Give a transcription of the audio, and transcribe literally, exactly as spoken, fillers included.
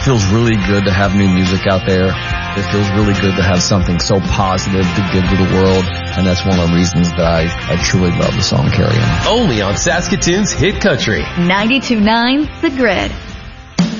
feels really good to have new music out there. It feels really good to have something so positive to give to the world, and that's one of the reasons that I, I truly love the song Carry On. Only on Saskatoon's Hit Country. ninety-two point nine The Grid.